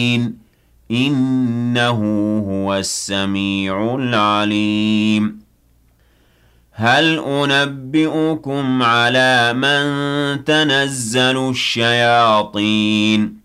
إِنَّهُ هُوَ السَّمِيعُ الْعَلِيمُ هَلْ أُنَبِّئُكُمْ عَلَىٰ مَن تَنَزَّلُ الشَّيَاطِينُ